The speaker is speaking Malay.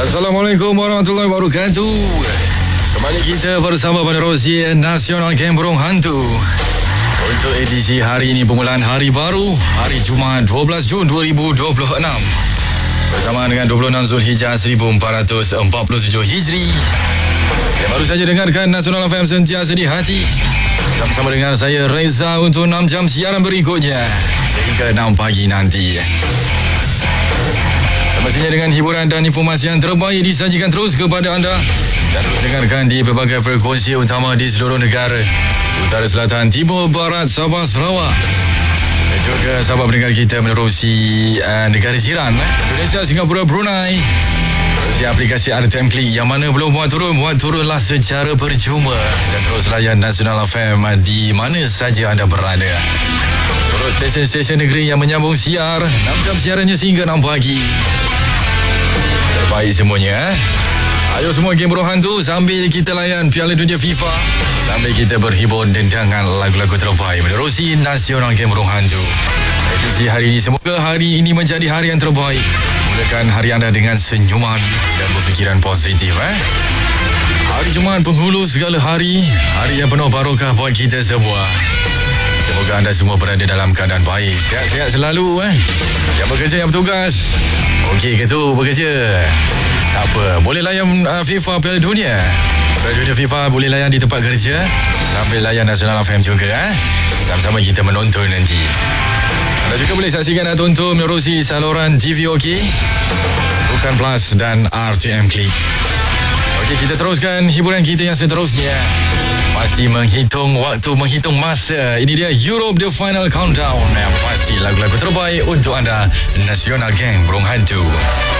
Assalamualaikum warahmatullahi wabarakatuh. Kembali kita bersama penerusi Nasional Game Burung Hantu. Untuk edisi hari ini permulaan hari baru, hari Jumaat 12 Jun 2026. Bersama dengan 26 Zulhijjah 1447 Hijri. Yang baru saja dengarkan Nasional FM sentiasa di hati. Bersama dengan saya Reza untuk 6 jam siaran berikutnya sehingga 6 pagi nanti. Semestinya dengan hiburan dan informasi yang terbaik disajikan terus kepada anda dan terus dengarkan di berbagai frekuensi utama di seluruh negara Utara, Selatan, Timur, Barat, Sabah, Sarawak dan juga sahabat pendengar kita menerusi negara jiran Indonesia, Singapura, Brunei menerusi aplikasi RTM Klik yang mana belum buat turunlah secara percuma dan terus layan Nasional FM di mana saja anda berada. Terus stesen-stesen negeri yang menyambung siar 6 jam siarannya sehingga 6 pagi. Terbaik semuanya. Ayo semua Game Burung Hantu sambil kita layan Piala Dunia FIFA, sambil kita berhibur dengan lagu-lagu terbaik menerusi Nasional Game Burung Hantu. Edisi hari ini, semoga hari ini menjadi hari yang terbaik. Mulakan hari anda dengan senyuman dan berfikiran positif. Hari Jumaat penghulu segala hari, hari yang penuh barokah buat kita semua. Semoga anda semua berada dalam keadaan baik, sihat-sihat selalu. Yang bekerja, yang bertugas, okey ke tu bekerja? Tak apa, boleh layan FIFA Piala Dunia. Piala Dunia FIFA boleh layan di tempat kerja sambil layan Nasional FM juga. Sama-sama kita menonton nanti. Anda juga boleh saksikan dan tonton menerusi saluran TV OK, Bukan Plus dan RTM Klik. Okey, kita teruskan hiburan kita yang seterusnya. Pasti menghitung waktu, menghitung masa. Ini dia Europe The Final Countdown. Pasti lagu-lagu terbaik untuk anda, Nasional Gang Burung Hantu.